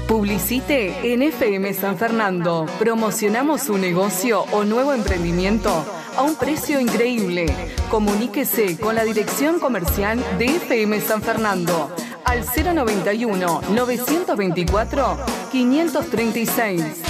Publicite en FM San Fernando. Promocionamos su negocio o nuevo emprendimiento a un precio increíble. Comuníquese con la dirección comercial de FM San Fernando al 091 924 536.